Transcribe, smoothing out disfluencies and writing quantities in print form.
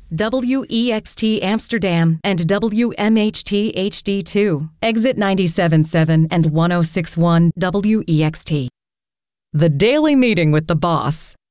WEXT Amsterdam, and WMHT HD2, exit 97.7 and 106.1 WEXT. The Daily Meeting with the Boss.